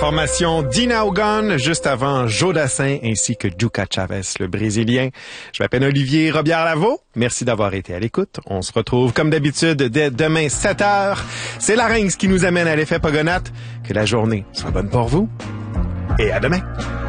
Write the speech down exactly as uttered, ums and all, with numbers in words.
formation Dina Ogon, juste avant Jodassin ainsi que Juca Chavez, le Brésilien. Je m'appelle Olivier Robillard-Lavaux. Merci d'avoir été à l'écoute. On se retrouve comme d'habitude dès demain sept heures. C'est Larynx qui nous amène à l'effet Pogonates. Que la journée soit bonne pour vous et à demain.